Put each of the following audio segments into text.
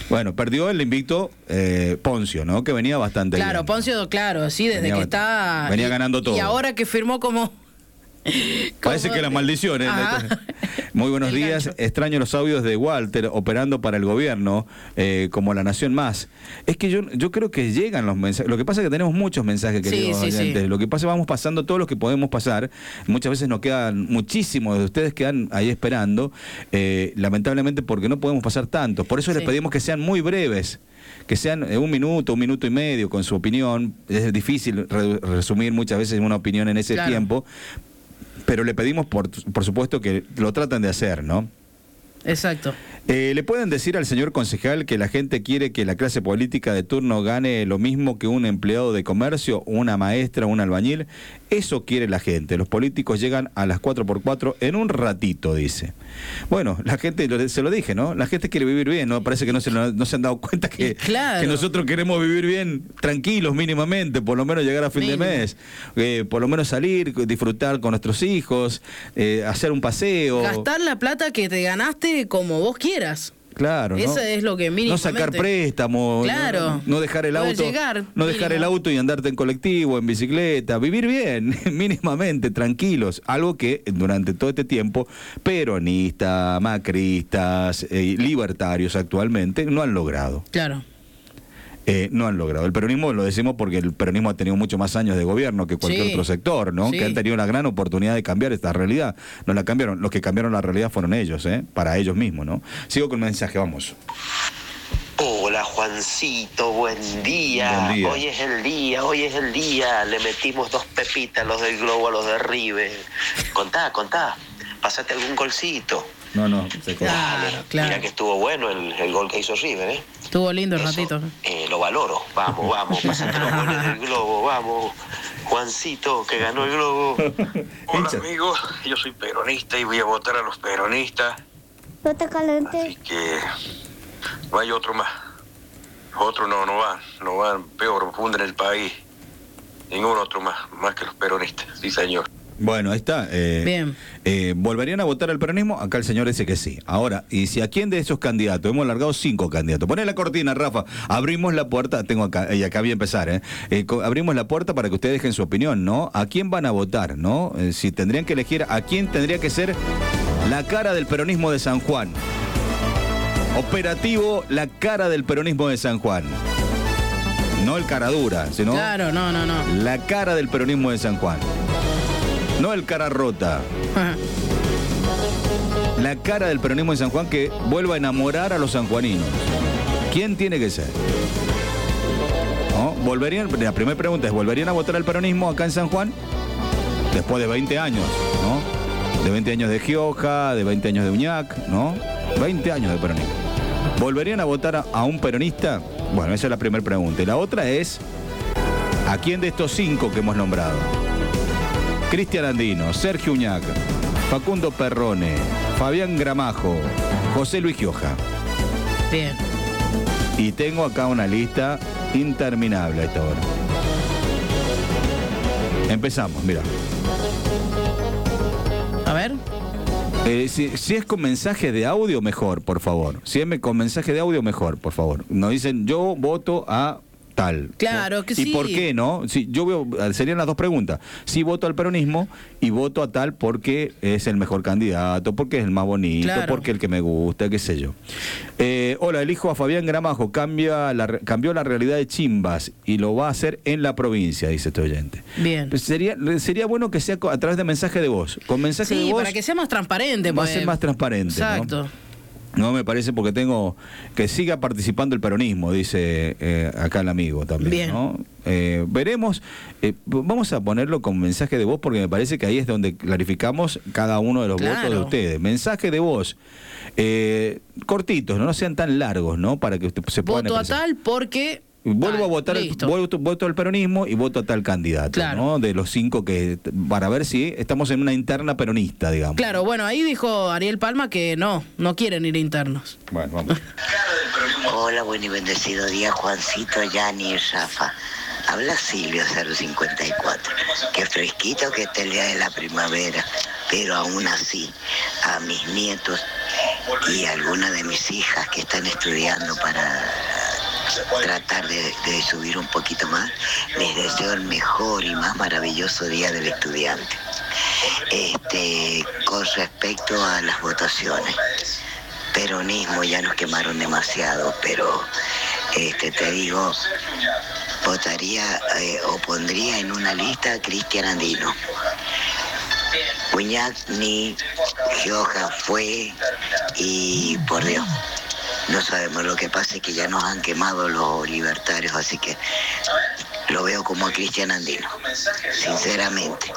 Bueno, perdió el invicto Poncio, ¿no? Que venía bastante bien. Claro, Poncio, claro, sí, desde que está... Venía ganando todo. Y ahora que firmó como... Parece que las maldiciones. Muy buenos días. Gancho. Extraño los audios de Walter operando para el gobierno, como La Nación Más. Es que yo creo que llegan los mensajes. Lo que pasa es que tenemos muchos mensajes, queridos oyentes. Sí. Lo que pasa es que vamos pasando todos los que podemos pasar. Muchas veces nos quedan muchísimos de ustedes, quedan ahí esperando, lamentablemente porque no podemos pasar tantos. Por eso les pedimos que sean muy breves. Que sean 1 minuto, 1 minuto y medio con su opinión. Es difícil resumir muchas veces una opinión en ese tiempo. Pero le pedimos, por supuesto, que lo traten de hacer, ¿no? Exacto. ¿Le pueden decir al señor concejal que la gente quiere que la clase política de turno gane lo mismo que un empleado de comercio, una maestra, un albañil? Eso quiere la gente. Los políticos llegan a las 4x4 en un ratito, dice. Bueno, la gente, se lo dije, ¿no? La gente quiere vivir bien, ¿no? Parece que no se han dado cuenta que nosotros queremos vivir bien, tranquilos mínimamente, por lo menos llegar a fin de mes, por lo menos salir, disfrutar con nuestros hijos, hacer un paseo. Gastar la plata que te ganaste como vos quieras. Claro, ¿no? Eso es lo que mínimamente... No sacar préstamos, claro, no dejar el auto, dejar el auto y andarte en colectivo, en bicicleta, vivir bien, mínimamente, tranquilos, algo que durante todo este tiempo peronistas, macristas, libertarios actualmente no han logrado. Claro. No han logrado. El peronismo, lo decimos porque el peronismo ha tenido mucho más años de gobierno que cualquier otro sector, ¿no? Que han tenido la gran oportunidad de cambiar esta realidad. No la cambiaron. Los que cambiaron la realidad fueron ellos, para ellos mismos, ¿no? Sigo con el mensaje, vamos. Hola Juancito, buen día. Buen día. Hoy es el día. Le metimos 2 pepitas a los del Globo, a los de River. Contá. Pásate algún golcito. No, se claro. Mira que estuvo bueno el gol que hizo River, ¿eh? Estuvo lindo el ratito. Lo valoro. Vamos, pásate los goles del Globo, vamos. Juancito, que ganó el Globo. Hola amigos, yo soy peronista y voy a votar a los peronistas. No te calentes. Así que no hay otro más. Otros no van peor, funden el país. Ningún otro más que los peronistas, sí señor. Bueno, ahí está. Bien. ¿Volverían a votar al peronismo? Acá el señor dice que sí. Ahora, ¿y si a quién de esos candidatos? Hemos largado 5 candidatos. Poné la cortina, Rafa. Abrimos la puerta. Tengo acá, y acá voy a empezar, abrimos la puerta para que ustedes dejen su opinión, ¿no? ¿A quién van a votar, no? Si tendrían que elegir a quién tendría que ser la cara del peronismo de San Juan. Operativo, la cara del peronismo de San Juan. No el cara dura, sino... Claro, no. La cara del peronismo de San Juan. No el cara rota. La cara del peronismo de San Juan que vuelva a enamorar a los sanjuaninos. ¿Quién tiene que ser? ¿No? La primera pregunta es, ¿volverían a votar al peronismo acá en San Juan? Después de 20 años, ¿no? De 20 años de Gioja, de 20 años de Uñac, ¿no? 20 años de peronismo. ¿Volverían a votar a un peronista? Bueno, esa es la primera pregunta. Y la otra es, ¿a quién de estos 5 que hemos nombrado? Cristian Andino, Sergio Uñac, Facundo Perrone, Fabián Gramajo, José Luis Gioja. Bien. Y tengo acá una lista interminable a esta hora. Empezamos, mira. A ver. Si es con mensaje de audio, mejor, por favor. Si es con mensaje de audio, mejor, por favor. Nos dicen, yo voto a... tal. Claro que sí. ¿Y por qué no? Sí, serían las 2 preguntas. Si voto al peronismo y voto a tal porque es el mejor candidato, porque es el más bonito, porque es el que me gusta, qué sé yo. Hola, elijo a Fabián Gramajo, cambió la realidad de Chimbas y lo va a hacer en la provincia, dice este oyente. Bien. Pues sería bueno que sea a través de mensaje de voz. Con mensaje de voz. Para que sea más transparente. Va a ser más transparente. Exacto. ¿No? No me parece porque tengo que siga participando el peronismo, dice acá el amigo también. Bien. ¿No? Veremos, vamos a ponerlo con mensaje de voz porque me parece que ahí es donde clarificamos cada uno de los votos de ustedes. Mensaje de voz, cortitos, no sean tan largos, ¿no? Para que usted se puedan voto expresar. a tal porque... Vuelvo a votar, voto al peronismo y voto a tal candidato, ¿no? De los 5 para ver si estamos en una interna peronista, digamos. Claro, bueno, ahí dijo Ariel Palma que no quieren ir internos. Bueno, vamos. Hola, buen y bendecido día, Juancito, Yani y Rafa. Habla Silvio 054. Qué fresquito que esté el día de la primavera, pero aún así, a mis nietos y algunas de mis hijas que están estudiando para tratar de subir un poquito más, les deseo el mejor y más maravilloso día del estudiante. Con respecto a las votaciones, peronismo ya nos quemaron demasiado, pero te digo, votaría o pondría en una lista a Cristian Andino. Puñac ni Gioja fue, y por Dios, no sabemos. Lo que pasa es que ya nos han quemado los libertarios, así que lo veo como a Cristian Andino, sinceramente.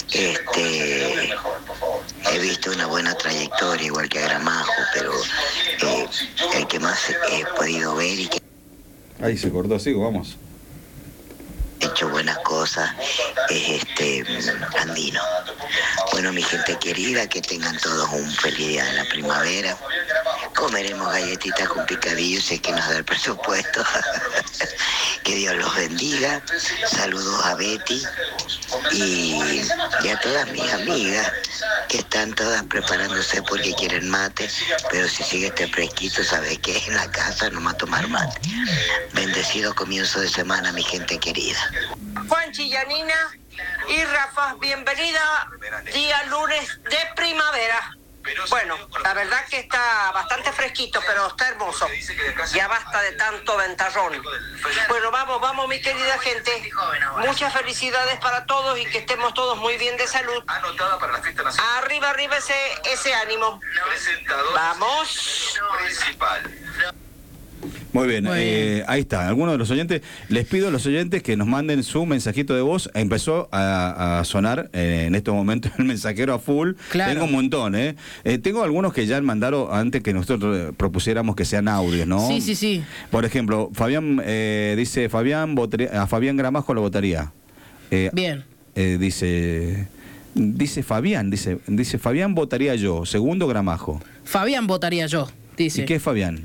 He visto una buena trayectoria, igual que a Gramajo, pero el que más he podido ver y que Ahí se cortó, sigo, vamos. ha hecho buenas cosas es Andino. Bueno, mi gente querida, que tengan todos un feliz día de la primavera. Comeremos galletitas con picadillo, si es que nos da el presupuesto. Que Dios los bendiga. Saludos a Betty y a todas mis amigas que están todas preparándose porque quieren mate, pero si sigue este fresquito, sabes que en la casa no va a tomar mate. Bendecido comienzo de semana, mi gente querida. Juanchi, Yanina y Rafa, bienvenida día lunes de primavera. Bueno, la verdad que está bastante fresquito, pero está hermoso. Ya basta de tanto ventarrón. Bueno, vamos, mi querida gente. Muchas felicidades para todos y que estemos todos muy bien de salud. Arriba ese ánimo. Vamos. Muy bien, ahí está. Algunos de los oyentes, les pido a los oyentes que nos manden su mensajito de voz. Empezó a sonar en estos momentos el mensajero a full. Claro. Tengo un montón, tengo algunos que ya han mandado antes que nosotros propusiéramos que sean audios, ¿no? Sí. Por ejemplo, Fabián dice, a Fabián Gramajo lo votaría. Bien. Dice Fabián, dice Fabián votaría yo, segundo Gramajo. Fabián votaría yo, dice. ¿Y qué es Fabián?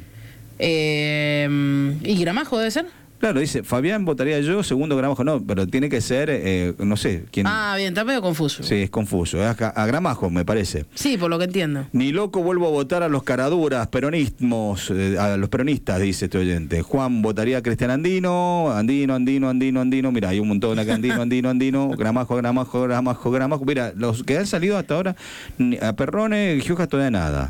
¿Y Gramajo debe ser? Claro, dice Fabián votaría yo, segundo Gramajo no, pero tiene que ser, no sé quién. Ah, bien, está medio confuso. Sí, es confuso, es a Gramajo me parece. Sí, por lo que entiendo. Ni loco vuelvo a votar a los caraduras, peronismos, a los peronistas, dice este oyente. Juan votaría a Cristian Andino, mira, hay un montón acá, Andino, Gramajo. Mira, los que han salido hasta ahora, a Perrone, Gioja todavía nada.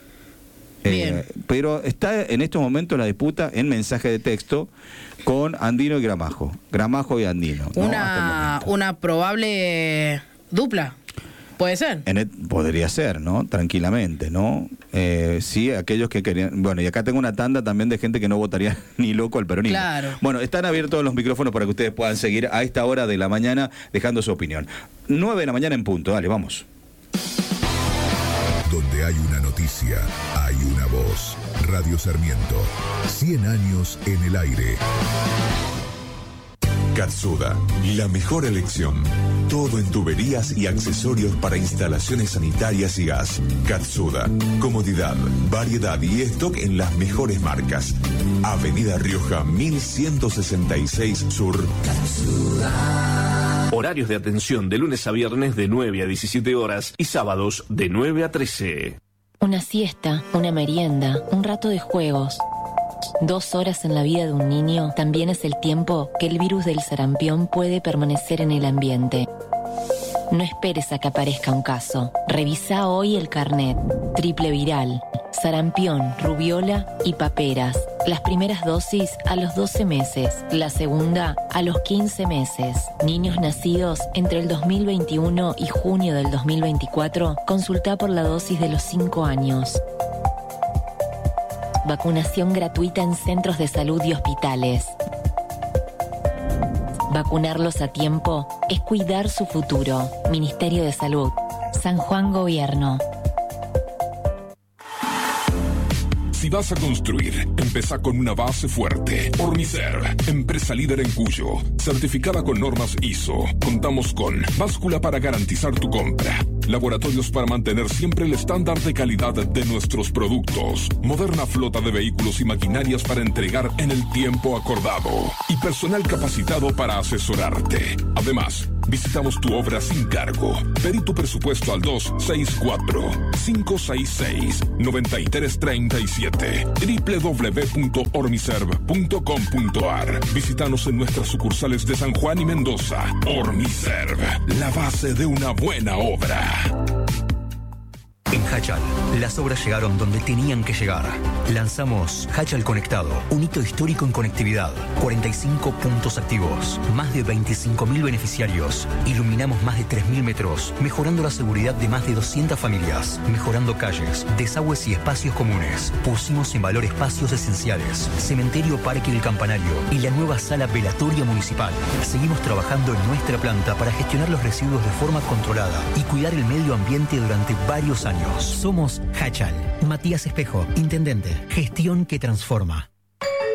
Pero está en estos momentos la disputa en mensaje de texto con Andino y Gramajo y Andino, ¿no? Una probable dupla, puede ser. Podría ser, ¿no? Tranquilamente, ¿no? Sí, aquellos que querían. Bueno, y acá tengo una tanda también de gente que no votaría ni loco al peronismo. Claro. Bueno, están abiertos los micrófonos para que ustedes puedan seguir a esta hora de la mañana dejando su opinión. 9 de la mañana en punto, dale, vamos. Donde hay una noticia, hay una voz. Radio Sarmiento, 100 años en el aire. Katsuda, la mejor elección. Todo en tuberías y accesorios para instalaciones sanitarias y gas. Katsuda, comodidad, variedad y stock en las mejores marcas. Avenida Rioja 1166 Sur. Katsuda. Horarios de atención de lunes a viernes de 9 a 17 horas y sábados de 9 a 13. Una siesta, una merienda, un rato de juegos. 2 horas en la vida de un niño también es el tiempo que el virus del sarampión puede permanecer en el ambiente. No esperes a que aparezca un caso. Revisa hoy el carnet. Triple viral, sarampión, rubiola y paperas. Las primeras dosis a los 12 meses, la segunda a los 15 meses. Niños nacidos entre el 2021 y junio del 2024, consulta por la dosis de los 5 años. Vacunación gratuita en centros de salud y hospitales. Vacunarlos a tiempo es cuidar su futuro. Ministerio de Salud. San Juan Gobierno. Si vas a construir, empezá con una base fuerte. Ornicer, empresa líder en Cuyo, certificada con normas ISO. Contamos con báscula para garantizar tu compra, laboratorios para mantener siempre el estándar de calidad de nuestros productos, moderna flota de vehículos y maquinarias para entregar en el tiempo acordado y personal capacitado para asesorarte. Además, Visitamos tu obra sin cargo. Pedí tu presupuesto al 264-566-9337. www.ormiserv.com.ar. Visítanos en nuestras sucursales de San Juan y Mendoza. Ormiserv, la base de una buena obra. En Hachal, las obras llegaron donde tenían que llegar. Lanzamos Hachal Conectado, un hito histórico en conectividad. 45 puntos activos, más de 25.000 beneficiarios. Iluminamos más de 3.000 metros, mejorando la seguridad de más de 200 familias. Mejorando calles, desagües y espacios comunes. Pusimos en valor espacios esenciales. Cementerio Parque del Campanario y la nueva sala velatoria municipal. Seguimos trabajando en nuestra planta para gestionar los residuos de forma controlada y cuidar el medio ambiente durante varios años. Somos Hachal. Matías Espejo, intendente. Gestión que transforma.